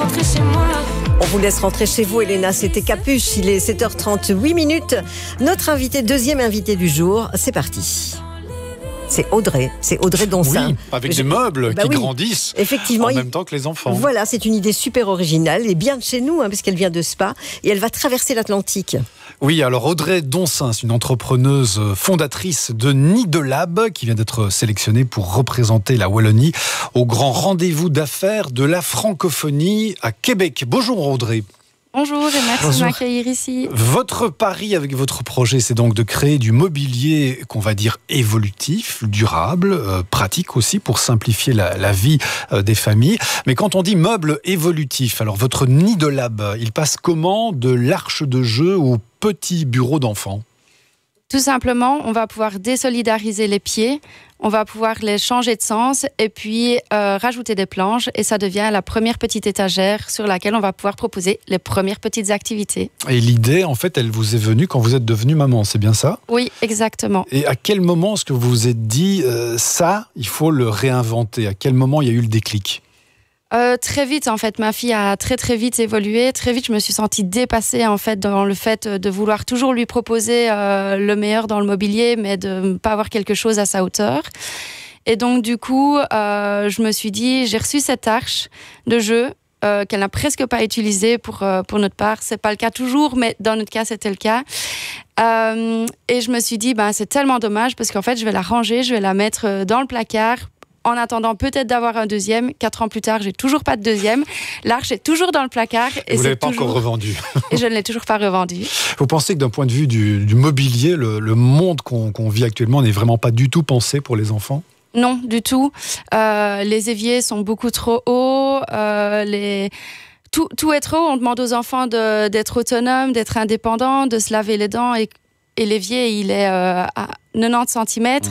rentrer chez moi. On vous laisse rentrer chez vous, Elena. C'était Capuche. Il est 7h38. Notre invité, deuxième invité du jour, c'est parti. C'est Audrey Donsin. Oui, avec des meubles qui grandissent effectivement, en même temps que les enfants. Voilà, c'est une idée super originale et bien de chez nous, puisqu'elle vient de Spa et elle va traverser l'Atlantique. Oui, alors Audrey Donsin, c'est une entrepreneuse fondatrice de Nid-de-Lab qui vient d'être sélectionnée pour représenter la Wallonie au grand rendez-vous d'affaires de la francophonie à Québec. Bonjour Audrey. Bonjour et merci de m'accueillir ici. Votre pari avec votre projet, c'est donc de créer du mobilier qu'on va dire évolutif, durable, pratique aussi pour simplifier la vie des familles. Mais quand on dit meuble évolutif, alors votre Nid-de-Lab, il passe comment de l'arche de jeu au petit bureau d'enfant ? Tout simplement, on va pouvoir désolidariser les pieds, on va pouvoir les changer de sens et puis rajouter des planches et ça devient la première petite étagère sur laquelle on va pouvoir proposer les premières petites activités. Et l'idée, en fait, elle vous est venue quand vous êtes devenue maman, c'est bien ça ? Oui, exactement. Et à quel moment est-ce que vous vous êtes dit ça, il faut le réinventer ? À quel moment il y a eu le déclic ? Très vite, en fait, ma fille a très vite évolué. Très vite, je me suis sentie dépassée, en fait, dans le fait de vouloir toujours lui proposer le meilleur dans le mobilier, mais de ne pas avoir quelque chose à sa hauteur. Et donc, du coup, je me suis dit, j'ai reçu cette arche de jeu qu'elle n'a presque pas utilisée pour notre part. C'est pas le cas toujours, mais dans notre cas, c'était le cas. Et je me suis dit, c'est tellement dommage parce qu'en fait, je vais la ranger, je vais la mettre dans le placard. En attendant peut-être d'avoir un deuxième. 4 ans plus tard, j'ai toujours pas de deuxième. L'arche est toujours dans le placard. Et vous ne l'avez pas encore revendue. Et je ne l'ai toujours pas revendue. Vous pensez que d'un point de vue du mobilier, le monde qu'on vit actuellement n'est vraiment pas du tout pensé pour les enfants ? Non, du tout. Les éviers sont beaucoup trop hauts. Tout est trop. On demande aux enfants d'être autonomes, d'être indépendants, de se laver les dents. Et l'évier, il est à 90 cm.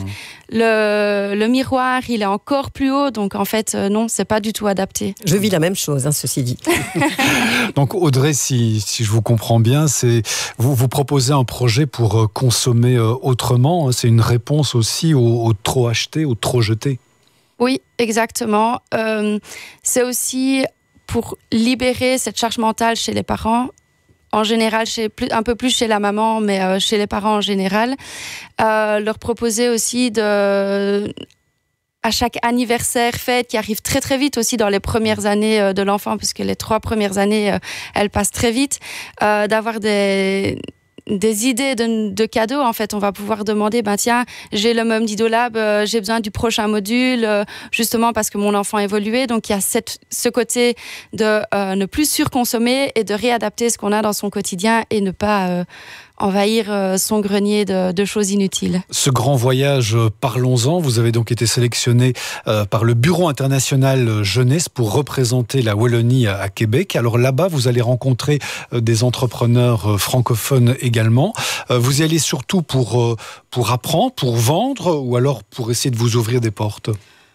Le miroir, il est encore plus haut. Donc, en fait, non, c'est pas du tout adapté. Je vis la même chose, ceci dit. Donc, Audrey, si je vous comprends bien, vous proposez un projet pour consommer autrement. C'est une réponse aussi au trop acheté, au trop jeté. Oui, exactement. C'est aussi pour libérer cette charge mentale chez les parents. En général, un peu plus chez la maman, mais chez les parents en général. Leur proposer aussi à chaque anniversaire, fête, qui arrive très vite aussi dans les premières années de l'enfant, puisque les 3 premières années, elles passent très vite, d'avoir des idées de cadeaux. En fait, on va pouvoir demander, tiens, j'ai le meuble Nid-de-Lab, j'ai besoin du prochain module, justement parce que mon enfant a évolué. Donc, il y a ce côté de ne plus surconsommer et de réadapter ce qu'on a dans son quotidien et ne pas envahir son grenier de choses inutiles. Ce grand voyage, parlons-en. Vous avez donc été sélectionné par le Bureau international jeunesse pour représenter la Wallonie à Québec. Alors là-bas, vous allez rencontrer des entrepreneurs francophones également. Vous y allez surtout pour apprendre, pour vendre ou alors pour essayer de vous ouvrir des portes ?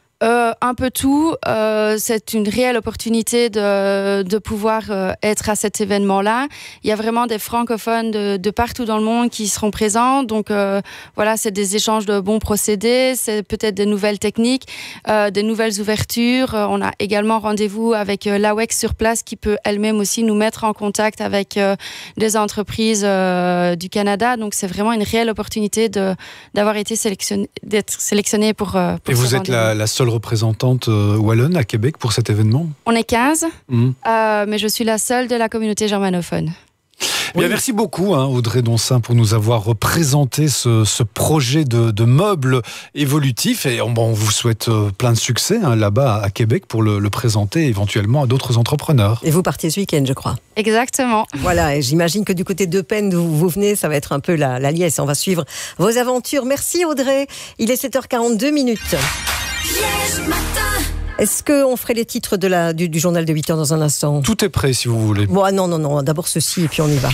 Un peu tout. C'est une réelle opportunité de pouvoir être à cet événement-là. Il y a vraiment des francophones de partout dans le monde qui seront présents. Donc voilà, c'est des échanges de bons procédés, c'est peut-être des nouvelles techniques, des nouvelles ouvertures. On a également rendez-vous avec l'AWEX sur place qui peut elle-même aussi nous mettre en contact avec des entreprises du Canada. Donc c'est vraiment une réelle opportunité d'avoir été d'être sélectionné pour Et vous êtes la seule représentante wallonne à Québec pour cet événement ? On est 15, mais je suis la seule de la communauté germanophone. Bien, merci beaucoup Audrey Donsin pour nous avoir présenté ce projet de meubles évolutifs et on vous souhaite plein de succès là-bas à Québec pour le présenter éventuellement à d'autres entrepreneurs. Et vous partez ce week-end, je crois. Exactement. Voilà, et j'imagine que du côté de Penn d'où vous venez, ça va être un peu la liesse. On va suivre vos aventures. Merci Audrey. Il est 7h42. Est-ce qu'on ferait les titres du journal de 8h dans un instant ? Tout est prêt si vous voulez. Bon, non. D'abord ceci et puis on y va.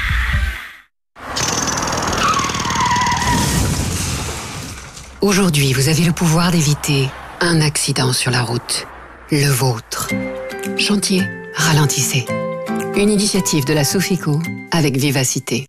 Aujourd'hui, vous avez le pouvoir d'éviter un accident sur la route. Le vôtre. Chantier, ralentissez. Une initiative de la Sofico avec Vivacité.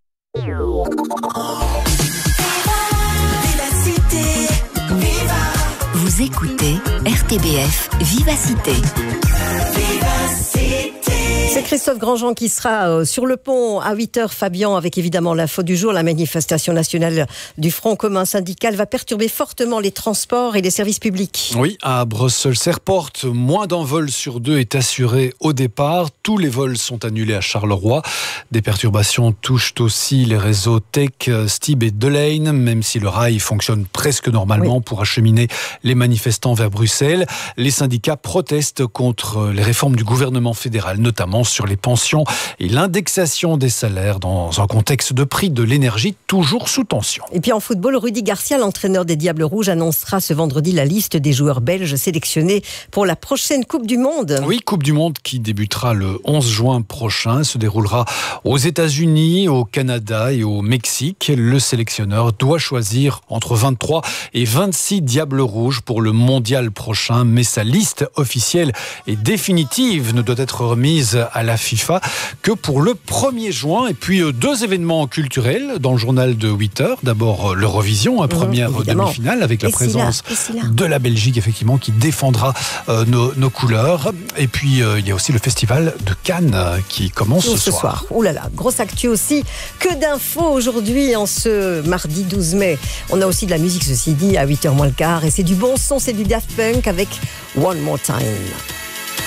Vous écoutez RTBF Vivacité. Vivacité. C'est Christophe Grandjean qui sera sur le pont à 8h, Fabien, avec évidemment l'info du jour. La manifestation nationale du Front commun syndical va perturber fortement les transports et les services publics. Oui, à Brussels Airport, moins d'un vol sur 2 est assuré au départ. Tous les vols sont annulés à Charleroi. Des perturbations touchent aussi les réseaux Tech, Stib et Delane, même si le rail fonctionne presque normalement pour acheminer les manifestants vers Bruxelles. Les syndicats protestent contre les réformes du gouvernement fédéral, notamment sur les pensions et l'indexation des salaires dans un contexte de prix de l'énergie toujours sous tension. Et puis en football, Rudy Garcia, l'entraîneur des Diables Rouges, annoncera ce vendredi la liste des joueurs belges sélectionnés pour la prochaine Coupe du Monde. Oui, Coupe du Monde qui débutera le 11 juin prochain, se déroulera aux États-Unis, au Canada et au Mexique. Le sélectionneur doit choisir entre 23 et 26 Diables Rouges pour le mondial prochain, mais sa liste officielle et définitive ne doit être remise à la FIFA que pour le 1er juin. Et puis 2 événements culturels dans le journal de 8h. D'abord l'Eurovision, première demi-finale avec la présence de la Belgique, effectivement, qui défendra nos couleurs. Et puis il y a aussi le festival de Cannes qui commence ce soir. Ouh là là, grosse actu aussi. Que d'infos aujourd'hui en ce mardi 12 mai. On a aussi de la musique, ceci dit, à 8h moins le quart. Et c'est du bon son, c'est du Daft Punk avec One More Time.